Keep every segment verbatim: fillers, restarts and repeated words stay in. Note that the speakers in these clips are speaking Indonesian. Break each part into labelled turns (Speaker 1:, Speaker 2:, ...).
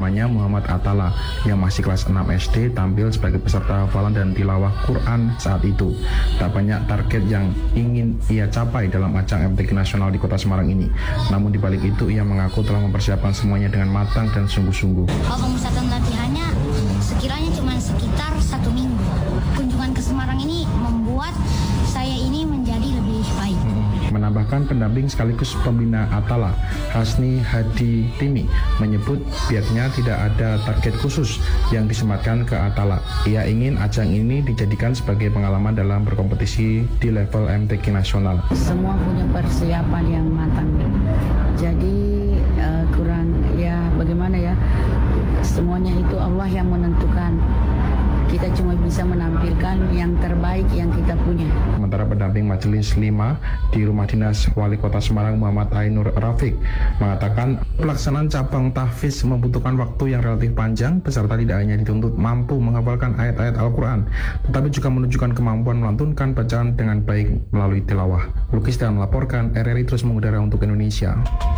Speaker 1: namanya Muhammad Atala yang masih kelas enam S D tampil sebagai peserta hafalan dan tilawah Quran saat itu. Tak banyak target yang ingin ia capai dalam ajang M T Q nasional di Kota Semarang ini. Namun di balik itu ia mengaku telah mempersiapkan semuanya dengan matang dan sungguh-sungguh.
Speaker 2: Kalau pemusatan latihannya sekiranya cuma sekitar satu minggu. Kunjungan ke Semarang ini membuat saya ini menjadi lebih baik.
Speaker 1: Menambahkan pendamping sekaligus pembina Atala, Hasni Hadi Timi, menyebut pihaknya tidak ada target khusus yang disematkan ke Atala. Ia ingin ajang ini dijadikan sebagai pengalaman dalam berkompetisi di level M T Q nasional.
Speaker 3: Semua punya persiapan yang matang. Jadi uh, kurang ya bagaimana ya, semuanya itu Allah yang menentukan. Kita cuma bisa menampilkan yang terbaik yang kita punya.
Speaker 1: Sementara pendamping Majelis lima di Rumah Dinas Wali Kota Semarang Muhammad Ainur Rafiq mengatakan pelaksanaan cabang tahfiz membutuhkan waktu yang relatif panjang. Peserta tidak hanya dituntut mampu menghafalkan ayat-ayat Al-Quran, tetapi juga menunjukkan kemampuan melantunkan bacaan dengan baik melalui tilawah. Lukis dan melaporkan, R R I terus mengudara untuk Indonesia.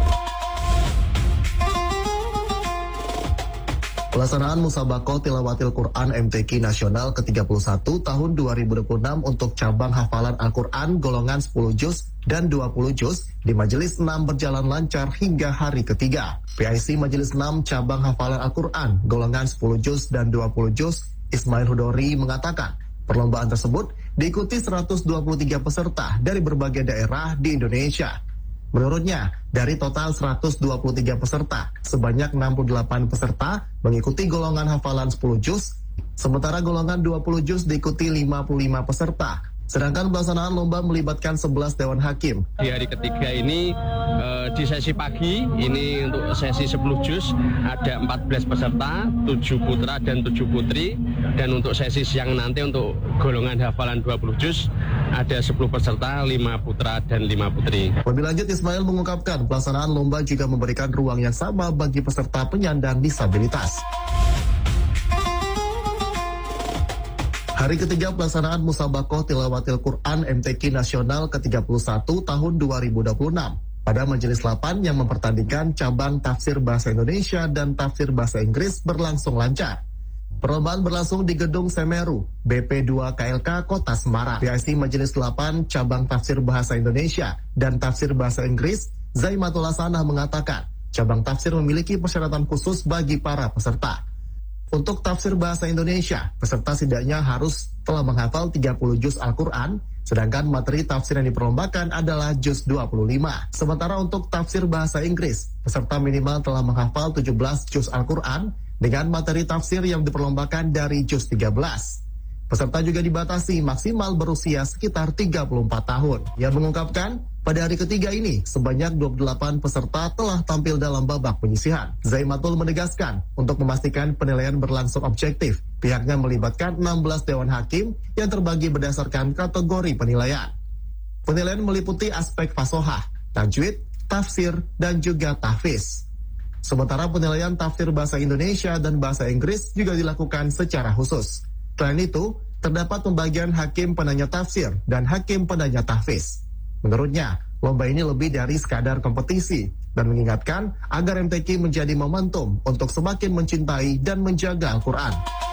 Speaker 4: Pelaksanaan Musabaqah Tilawatil Quran M T Q Nasional ke tiga puluh satu tahun dua ribu dua puluh enam untuk cabang hafalan Al-Quran golongan sepuluh juz dan dua puluh juz di Majelis enam berjalan lancar hingga hari ketiga. P I C Majelis enam cabang hafalan Al-Quran golongan sepuluh juz dan dua puluh juz Ismail Hudori mengatakan perlombaan tersebut diikuti seratus dua puluh tiga peserta dari berbagai daerah di Indonesia. Menurutnya, dari total seratus dua puluh tiga peserta, sebanyak enam puluh delapan peserta mengikuti golongan hafalan sepuluh juz, sementara golongan dua puluh juz diikuti lima puluh lima peserta. Sedangkan pelaksanaan lomba melibatkan sebelas dewan hakim.
Speaker 5: Di hari ketiga ini e, di sesi pagi ini untuk sesi sepuluh juz ada empat belas peserta, tujuh putra dan tujuh putri, dan untuk sesi siang nanti untuk golongan hafalan dua puluh juz ada sepuluh peserta, lima putra dan lima putri.
Speaker 4: Lebih lanjut Ismail mengungkapkan pelaksanaan lomba juga memberikan ruang yang sama bagi peserta penyandang disabilitas. Hari ketiga pelaksanaan Musabaqah Tilawatil Quran M T Q Nasional ke tiga puluh satu tahun dua ribu dua puluh enam pada Majelis delapan yang mempertandingkan cabang tafsir bahasa Indonesia dan tafsir bahasa Inggris berlangsung lancar. Perlombaan berlangsung di Gedung Semeru, B P dua K L K Kota Semarang. P I C Majelis delapan cabang tafsir bahasa Indonesia dan tafsir bahasa Inggris, Zaimatul Hasanah mengatakan, cabang tafsir memiliki persyaratan khusus bagi para peserta. Untuk tafsir bahasa Indonesia, peserta setidaknya harus telah menghafal tiga puluh juz Al-Quran, sedangkan materi tafsir yang diperlombakan adalah juz dua puluh lima. Sementara untuk tafsir bahasa Inggris, peserta minimal telah menghafal tujuh belas juz Al-Quran dengan materi tafsir yang diperlombakan dari juz tiga belas. Peserta juga dibatasi maksimal berusia sekitar tiga puluh empat tahun. Ia mengungkapkan, pada hari ketiga ini, sebanyak dua puluh delapan peserta telah tampil dalam babak penyisihan. Zaimatul menegaskan, untuk memastikan penilaian berlangsung objektif, pihaknya melibatkan enam belas dewan hakim yang terbagi berdasarkan kategori penilaian. Penilaian meliputi aspek fasohah, tajwid, tafsir, dan juga tahfiz. Sementara penilaian tafsir bahasa Indonesia dan bahasa Inggris juga dilakukan secara khusus. Selain itu, terdapat pembagian hakim penanya tafsir dan hakim penanya tahfiz. Menurutnya, lomba ini lebih dari sekadar kompetisi dan mengingatkan agar M T Q menjadi momentum untuk semakin mencintai dan menjaga Al-Quran.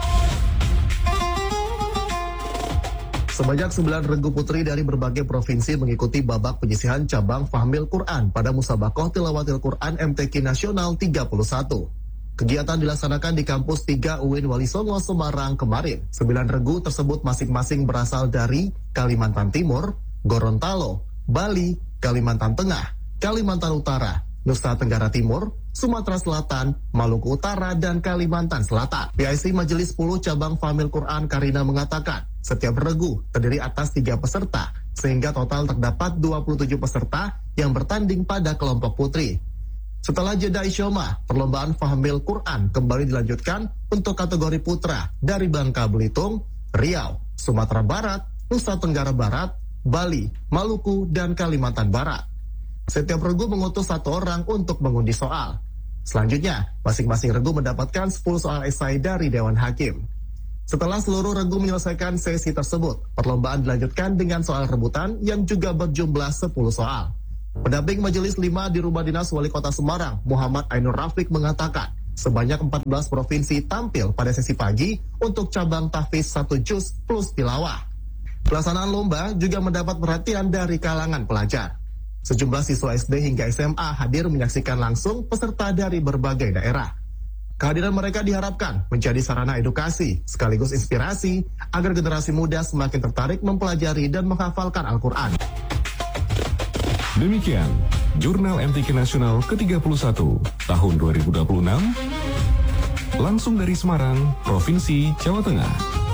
Speaker 4: Sebanyak sembilan regu putri dari berbagai provinsi mengikuti babak penyisihan cabang Fahmil Quran pada Musabaqah Tilawatil Quran M T Q Nasional tiga puluh satu. Kegiatan dilaksanakan di kampus tiga U I N Wali Songo Semarang kemarin. Sembilan regu tersebut masing-masing berasal dari Kalimantan Timur, Gorontalo, Bali, Kalimantan Tengah, Kalimantan Utara, Nusa Tenggara Timur, Sumatera Selatan, Maluku Utara, dan Kalimantan Selatan. P I C Majelis sepuluh cabang Fahmil Quran Karina mengatakan, setiap regu terdiri atas tiga peserta, sehingga total terdapat dua puluh tujuh peserta yang bertanding pada kelompok putri. Setelah jeda isyoma, perlombaan Fahmil Quran kembali dilanjutkan untuk kategori putra dari Bangka Belitung, Riau, Sumatera Barat, Nusa Tenggara Barat, Bali, Maluku, dan Kalimantan Barat. Setiap regu mengutus satu orang untuk mengundi soal. Selanjutnya, masing-masing regu mendapatkan sepuluh soal esai dari Dewan Hakim. Setelah seluruh regu menyelesaikan sesi tersebut, perlombaan dilanjutkan dengan soal rebutan yang juga berjumlah sepuluh soal. Pendamping Majelis lima di Rumah Dinas Wali Kota Semarang, Muhammad Ainur Rafiq mengatakan, Sebanyak empat belas provinsi tampil pada sesi pagi untuk cabang tahfiz satu juz plus tilawah. Pelaksanaan lomba juga mendapat perhatian dari kalangan pelajar. Sejumlah siswa S D hingga S M A hadir menyaksikan langsung peserta dari berbagai daerah. Kehadiran mereka diharapkan menjadi sarana edukasi sekaligus inspirasi agar generasi muda semakin tertarik mempelajari dan menghafalkan Al-Quran.
Speaker 6: Demikian Jurnal M T Q Nasional ke tiga puluh satu tahun dua ribu dua puluh enam langsung dari Semarang, Provinsi Jawa Tengah.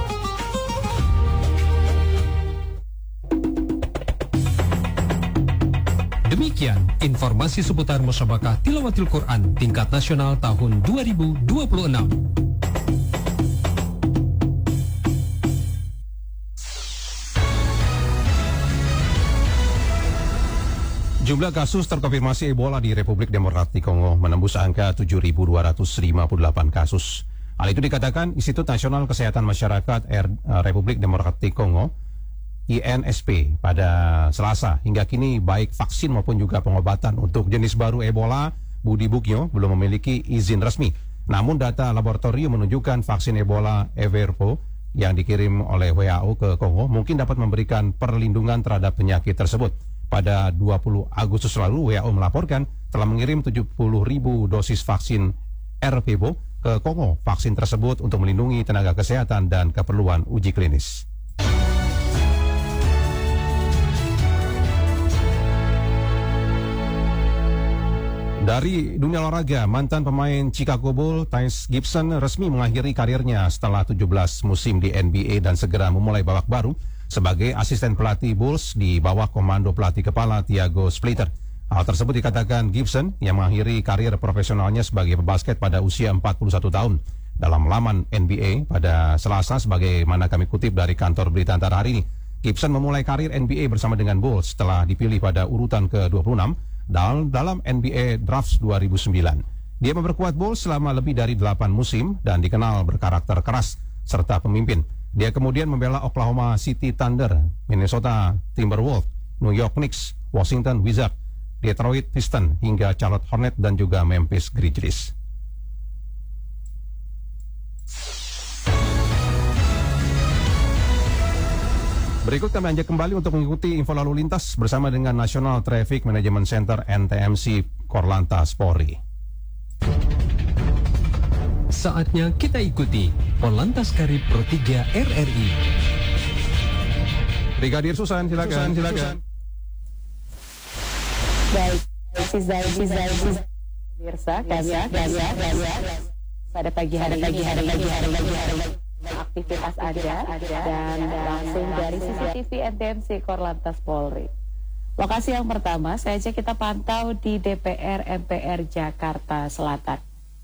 Speaker 7: Demikian informasi seputar Musabaqah Tilawatil Quran tingkat nasional tahun dua ribu dua puluh enam. Jumlah kasus terkonfirmasi Ebola di Republik Demokratik Kongo menembus angka tujuh ribu dua ratus lima puluh delapan kasus. Hal itu dikatakan Institut Nasional Kesehatan Masyarakat R Republik Demokratik Kongo I N S P pada Selasa. Hingga kini baik vaksin maupun juga pengobatan untuk jenis baru Ebola Budi Bugyo belum memiliki izin resmi. Namun data laboratorium menunjukkan vaksin Ebola Everpo yang dikirim oleh W H O ke Kongo mungkin dapat memberikan perlindungan terhadap penyakit tersebut. Pada dua puluh Agustus lalu, W H O melaporkan telah mengirim tujuh puluh ribu dosis vaksin Ervebo ke Kongo. Vaksin tersebut untuk melindungi tenaga kesehatan dan keperluan uji klinis. Dari dunia olahraga, mantan pemain Chicago Bulls, Tyrese Gibson resmi mengakhiri karirnya setelah tujuh belas musim di N B A dan segera memulai babak baru sebagai asisten pelatih Bulls di bawah komando pelatih kepala Thiago Splitter. Hal tersebut dikatakan Gibson yang mengakhiri karir profesionalnya sebagai pebasket pada usia empat puluh satu tahun. Dalam laman N B A pada Selasa, sebagaimana kami kutip dari kantor berita antara hari ini, Gibson memulai karir N B A bersama dengan Bulls setelah dipilih pada urutan ke dua puluh enam dalam N B A Drafts dua ribu sembilan. Dia memperkuat Bulls selama lebih dari delapan musim dan dikenal berkarakter keras serta pemimpin. Dia kemudian membela Oklahoma City Thunder, Minnesota Timberwolves, New York Knicks, Washington Wizards, Detroit Pistons, hingga Charlotte Hornets dan juga Memphis Grizzlies. Berikut kami ajak kembali untuk mengikuti info lalu lintas bersama dengan National Traffic Management Center N T M C Korlantas Polri. Saatnya kita ikuti Korlantas Karib Pro tiga R R I. Brigadir Susan, silakan. Susan, silakan.
Speaker 3: Baik, Sizal, Sizal, Sizal. Pemirsa, kami pada pagi hari pagi hari pagi hari pagi hari aktivitas ada dan langsung dari C C T V N T M C Korlantas Polri. Lokasi yang pertama, saya ajak kita pantau di D P R M P R Jakarta Selatan.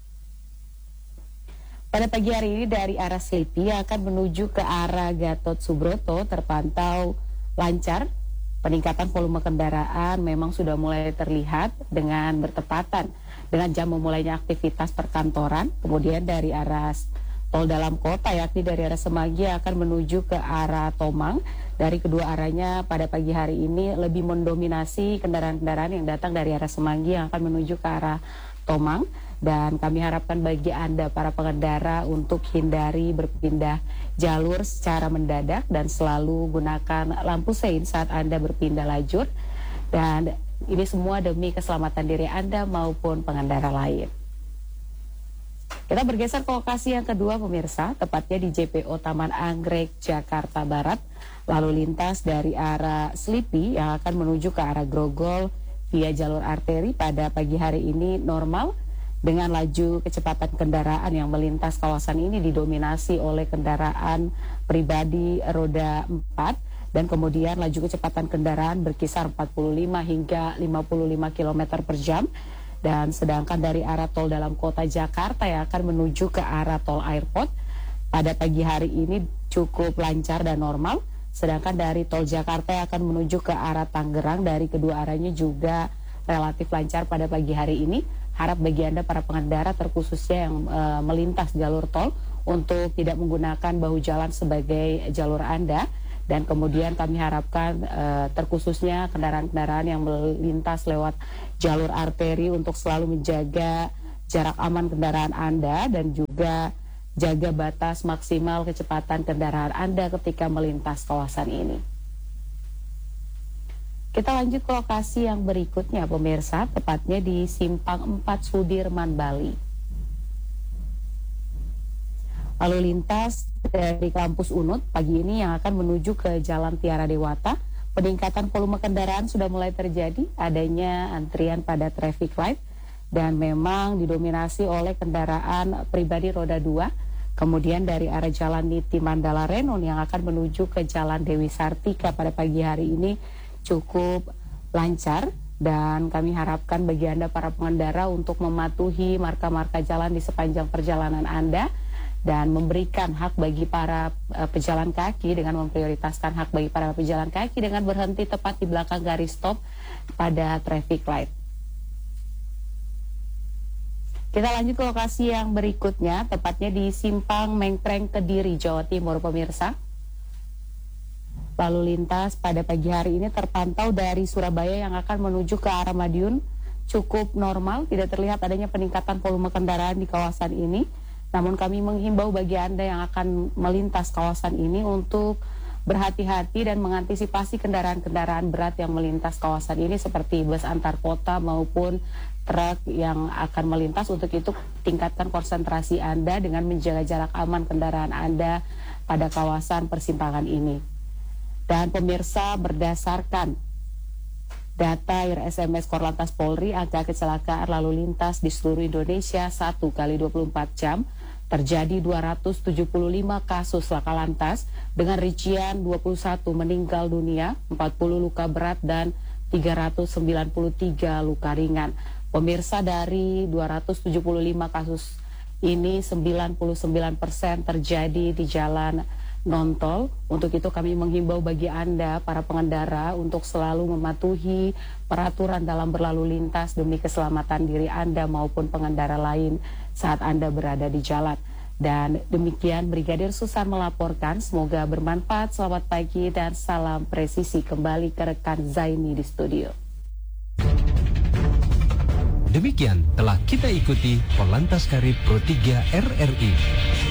Speaker 3: Pada pagi hari ini dari arah Selipi akan menuju ke arah Gatot Subroto terpantau lancar. Peningkatan volume kendaraan memang sudah mulai terlihat dengan bertepatan dengan jam memulainya aktivitas perkantoran. Kemudian dari arah tol dalam kota, yakni dari arah Semanggi akan menuju ke arah Tomang. Dari kedua arahnya pada pagi hari ini lebih mendominasi kendaraan-kendaraan yang datang dari arah Semanggi yang akan menuju ke arah Tomang. Dan kami harapkan bagi Anda para pengendara untuk hindari berpindah jalur secara mendadak dan selalu gunakan lampu sein saat Anda berpindah lajur. Dan ini semua demi keselamatan diri Anda maupun pengendara lain. Kita bergeser ke lokasi yang kedua pemirsa, tepatnya di J P O Taman Anggrek, Jakarta Barat. Lalu lintas dari arah Selipi yang akan menuju ke arah Grogol via jalur arteri pada pagi hari ini normal. Dengan laju kecepatan kendaraan yang melintas kawasan ini didominasi oleh kendaraan pribadi roda empat. Dan kemudian laju kecepatan kendaraan berkisar empat puluh lima hingga lima puluh lima kilometer per jam. Dan sedangkan dari arah tol dalam kota Jakarta yang akan menuju ke arah tol Airport pada pagi hari ini cukup lancar dan normal. Sedangkan dari tol Jakarta yang akan menuju ke arah Tangerang dari kedua arahnya juga relatif lancar pada pagi hari ini. Harap bagi Anda para pengendara terkhususnya yang e, melintas jalur tol untuk tidak menggunakan bahu jalan sebagai jalur Anda. Dan kemudian kami harapkan e, terkhususnya kendaraan-kendaraan yang melintas lewat jalur arteri untuk selalu menjaga jarak aman kendaraan Anda dan juga jaga batas maksimal kecepatan kendaraan Anda ketika melintas kawasan ini. Kita lanjut ke lokasi yang berikutnya pemirsa, tepatnya di Simpang empat Sudirman, Bali. Lalu lintas dari kampus U N U D pagi ini yang akan menuju ke Jalan Tiara Dewata, peningkatan volume kendaraan sudah mulai terjadi, adanya antrian pada traffic light dan memang didominasi oleh kendaraan pribadi roda dua. Kemudian dari arah Jalan Niti Mandala Renon yang akan menuju ke Jalan Dewi Sartika pada pagi hari ini cukup lancar, dan kami harapkan bagi Anda para pengendara untuk mematuhi marka-marka jalan di sepanjang perjalanan Anda dan memberikan hak bagi para uh, pejalan kaki dengan memprioritaskan hak bagi para pejalan kaki dengan berhenti tepat di belakang garis stop pada traffic light. Kita lanjut ke lokasi yang berikutnya, tepatnya di Simpang Mengpreng, Kediri, Jawa Timur, pemirsa. Lalu lintas pada pagi hari ini terpantau dari Surabaya yang akan menuju ke arah Madiun cukup normal, tidak terlihat adanya peningkatan volume kendaraan di kawasan ini. Namun kami menghimbau bagi Anda yang akan melintas kawasan ini untuk berhati-hati dan mengantisipasi kendaraan-kendaraan berat yang melintas kawasan ini seperti bus antar kota maupun truk yang akan melintas. Untuk itu tingkatkan konsentrasi Anda dengan menjaga jarak aman kendaraan Anda pada kawasan persimpangan ini. Dan pemirsa, berdasarkan data I R S M S Korlantas Polri, angka kecelakaan lalu lintas di seluruh Indonesia satu kali dua puluh empat jam terjadi dua ratus tujuh puluh lima kasus laka lantas dengan rincian dua puluh satu meninggal dunia, empat puluh luka berat dan tiga ratus sembilan puluh tiga luka ringan. Pemirsa, dari dua ratus tujuh puluh lima kasus ini sembilan puluh sembilan persen terjadi di jalan non-tol. Untuk itu kami menghimbau bagi Anda para pengendara untuk selalu mematuhi peraturan dalam berlalu lintas demi keselamatan diri Anda maupun pengendara lain saat Anda berada di jalan. Dan demikian Brigadir Susan melaporkan, semoga bermanfaat. Selamat pagi dan salam presisi. Kembali ke rekan Zaini di studio.
Speaker 8: Demikian telah kita ikuti Korlantas Karib Pro tiga R R I.